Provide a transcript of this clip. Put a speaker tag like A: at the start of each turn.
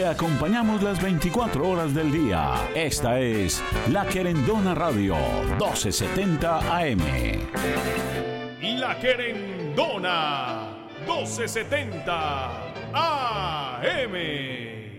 A: Te acompañamos las 24 horas del día. Esta es La Querendona Radio, 1270 AM.
B: La Querendona, 1270 AM.